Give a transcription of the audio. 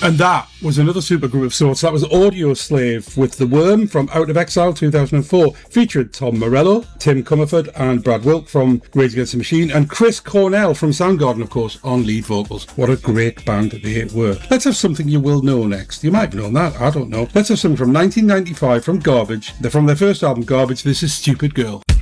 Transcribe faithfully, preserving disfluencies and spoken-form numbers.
And that was another supergroup of sorts. That was Audioslave with The Worm from Out of Exile two thousand four. Featured Tom Morello, Tim Comerford and Brad Wilk from Rage Against the Machine, and Chris Cornell from Soundgarden, of course, on lead vocals. What a great band they were. Let's have something you will know next. You might have known that, I don't know. Let's have something from nineteen ninety-five from Garbage. They're from their first album, Garbage. This is Stupid Girl.